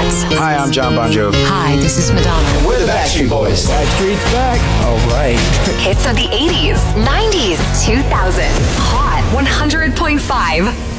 Hi, I'm John Bon Jovi. Hi, this is Madonna. We're the Backstreet Boys. Backstreet's back. All right. Hits of the 80s, 90s, 2000. Hot 100.5.